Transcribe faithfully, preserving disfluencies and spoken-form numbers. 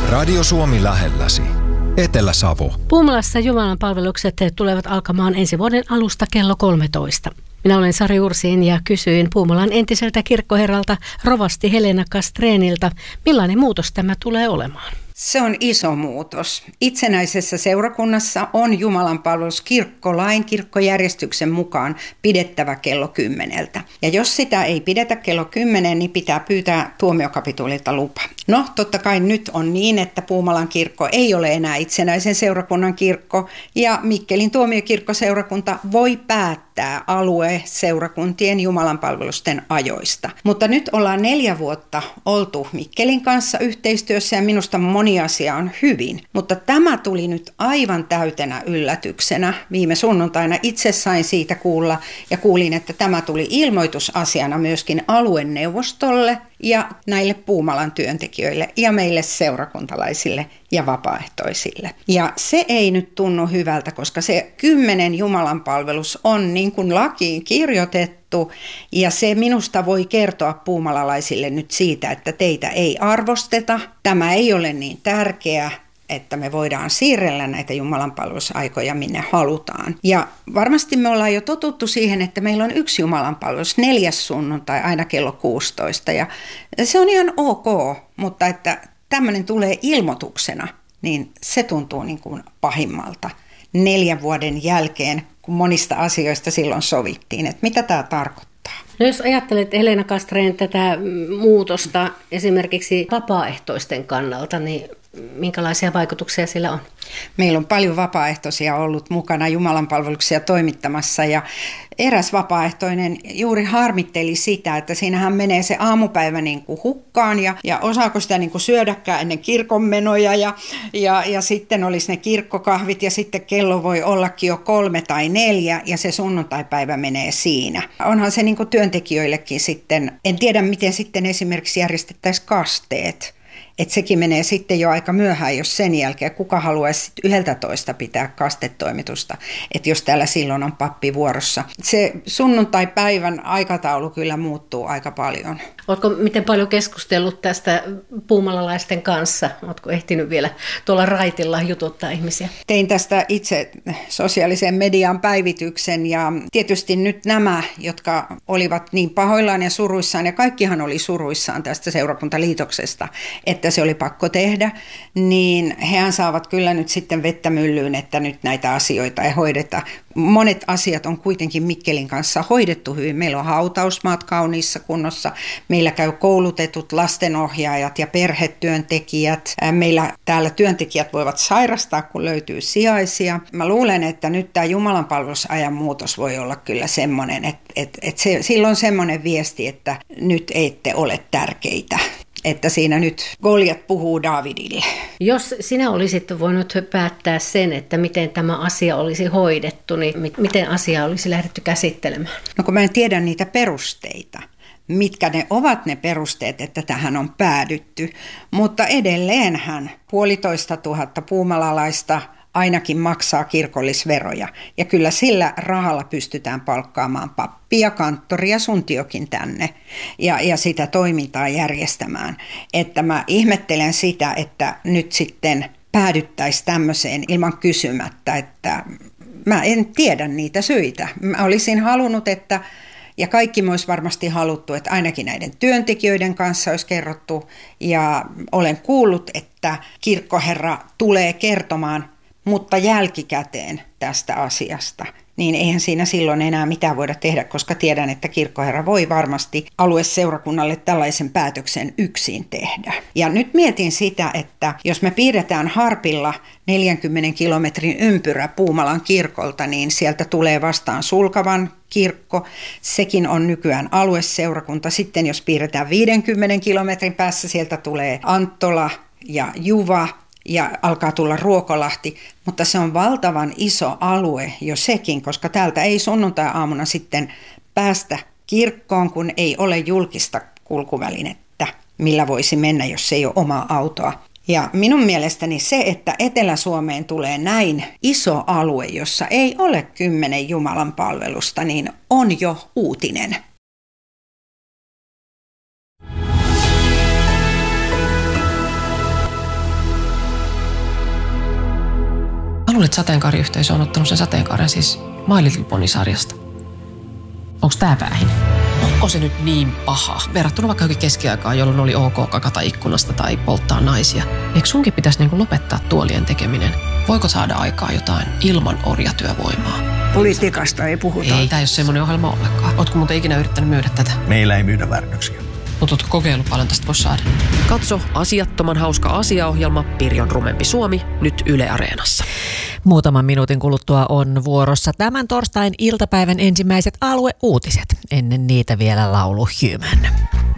Radio Suomi lähelläsi. Etelä-Savo. Puumalassa jumalanpalvelukset tulevat alkamaan ensi vuoden alusta kello kolmetoista. Minä olen Sari Ursiin ja kysyin Puumalan entiseltä kirkkoherralta rovasti Helena Castreenilta, millainen muutos tämä tulee olemaan. Se on iso muutos. Itsenäisessä seurakunnassa on jumalanpalvelus kirkkolain kirkkojärjestyksen mukaan pidettävä kello kymmeneltä. Ja jos sitä ei pidetä kello kymmenen, niin pitää pyytää tuomiokapitulilta lupa. No, totta kai nyt on niin, että Puumalan kirkko ei ole enää itsenäisen seurakunnan kirkko, ja Mikkelin tuomiokirkkoseurakunta voi päättää alue-seurakuntien jumalanpalvelusten ajoista. Mutta nyt ollaan neljä vuotta oltu Mikkelin kanssa yhteistyössä, ja minusta moni asia on hyvin. Mutta tämä tuli nyt aivan täytenä yllätyksenä. Viime sunnuntaina itse sain siitä kuulla, ja kuulin, että tämä tuli ilmoitusasiana myöskin alueneuvostolle ja näille Puumalan työntekijöille ja meille seurakuntalaisille ja vapaaehtoisille. Ja se ei nyt tunnu hyvältä, koska se kymmenen jumalanpalvelus on niin kuin lakiin kirjoitettu, ja se minusta voi kertoa puumalalaisille nyt siitä, että teitä ei arvosteta. Tämä ei ole niin tärkeä, että me voidaan siirrellä näitä jumalanpalvelusaikoja minne halutaan. Ja varmasti me ollaan jo totuttu siihen, että meillä on yksi jumalanpalvelus neljäs sunnuntai aina kello kuusitoista. Ja se on ihan ok, mutta että tämmöinen tulee ilmoituksena, niin se tuntuu niin kuin pahimmalta neljän vuoden jälkeen, kun monista asioista silloin sovittiin, että mitä tämä tarkoittaa. No jos ajattelet Helena Castreen tätä muutosta esimerkiksi vapaaehtoisten kannalta, niin minkälaisia vaikutuksia sillä on? Meillä on paljon vapaaehtoisia ollut mukana jumalanpalveluksia toimittamassa, ja eräs vapaaehtoinen juuri harmitteli sitä, että siinähän menee se aamupäivä niin kuin hukkaan, ja, ja osaako sitä niin kuin syödäkään ennen kirkonmenoja, ja, ja, ja sitten olisi ne kirkkokahvit, ja sitten kello voi ollakin jo kolme tai neljä, ja se sunnuntaipäivä menee siinä. Onhan se niin kuin työntekijöillekin sitten, en tiedä miten sitten esimerkiksi järjestettäisiin kasteet. Että sekin menee sitten jo aika myöhään, jos sen jälkeen kuka haluaisi sitten yhdeltä toista pitää kastetoimitusta, että jos täällä silloin on pappi vuorossa. Se sunnuntai-päivän aikataulu kyllä muuttuu aika paljon. Oletko miten paljon keskustellut tästä puumalalaisten kanssa? Oletko ehtinyt vielä tuolla raitilla jututtaa ihmisiä? Tein tästä itse sosiaalisen median päivityksen, ja tietysti nyt nämä, jotka olivat niin pahoillaan ja suruissaan, ja kaikkihan oli suruissaan tästä seurakuntaliitoksesta, että se oli pakko tehdä, niin hehän saavat kyllä nyt sitten vettä myllyyn, että nyt näitä asioita ei hoideta. Monet asiat on kuitenkin Mikkelin kanssa hoidettu hyvin. Meillä on hautausmaat kauniissa kunnossa, meillä käy koulutetut lastenohjaajat ja perhetyöntekijät. Meillä täällä työntekijät voivat sairastaa, kun löytyy sijaisia. Mä luulen, että nyt tämä jumalanpalvelusajan muutos voi olla kyllä semmoinen, että, että, että se, silloin semmoinen viesti, että nyt ette ole tärkeitä. Että siinä nyt Goljat puhuu Daavidille. Jos sinä olisit voinut päättää sen, että miten tämä asia olisi hoidettu, niin miten asiaa olisi lähdetty käsittelemään? No kun mä en tiedä niitä perusteita, mitkä ne ovat ne perusteet, että tähän on päädytty. Mutta edelleenhän puolitoista tuhatta puumalalaista ainakin maksaa kirkollisveroja. Ja kyllä sillä rahalla pystytään palkkaamaan pappia, kanttoria, suntiokin tänne ja, ja sitä toimintaa järjestämään. Että mä ihmettelen sitä, että nyt sitten päädyttäisiin tämmöiseen ilman kysymättä, että mä en tiedä niitä syitä. Mä olisin halunnut, että ja kaikki me olisi varmasti haluttu, että ainakin näiden työntekijöiden kanssa olisi kerrottu. Ja olen kuullut, että kirkkoherra tulee kertomaan, mutta jälkikäteen tästä asiasta, niin eihän siinä silloin enää mitään voida tehdä, koska tiedän, että kirkkoherra voi varmasti alueseurakunnalle tällaisen päätöksen yksin tehdä. Ja nyt mietin sitä, että jos me piirretään harpilla neljänkymmenen kilometrin ympyrä Puumalan kirkolta, niin sieltä tulee vastaan Sulkavan kirkko. Sekin on nykyään alueseurakunta. Sitten jos piirretään viidenkymmenen kilometrin päässä, sieltä tulee Anttola ja Juva. Ja alkaa tulla Ruokolahti, mutta se on valtavan iso alue jo sekin, koska täältä ei sunnuntai-aamuna sitten päästä kirkkoon, kun ei ole julkista kulkuvälinettä, millä voisi mennä, jos ei ole omaa autoa. Ja minun mielestäni se, että Etelä-Suomeen tulee näin iso alue, jossa ei ole kymmenen Jumalan palvelusta, niin on jo uutinen. että sateenkaariyhteisö on ottanut sen sateenkaaren siis My Little Pony-sarjasta. Onko tää päähin? Onko se nyt niin paha? Verrattuna vaikka johonkin keskiaikaan, jolloin oli ok kakata ikkunasta tai polttaa naisia. Eikö sunkin pitäisi niinku lopettaa tuolien tekeminen? Voiko saada aikaa jotain ilman orjatyövoimaa? Politiikasta ei puhuta. Ei, tää ei ole semmoinen ohjelma ollenkaan. Ootko muuten ikinä yrittänyt myydä tätä? Meillä ei myydä väärännöksiä. Mutta ootko kokeillut paljon tästä voisi saada? Katso asiattoman hauska asiaohjelma Pirjon rumempi Suomi nyt Yle Areenassa. Muutaman minuutin kuluttua on vuorossa tämän torstain iltapäivän ensimmäiset alueuutiset. Ennen niitä vielä laulu Human.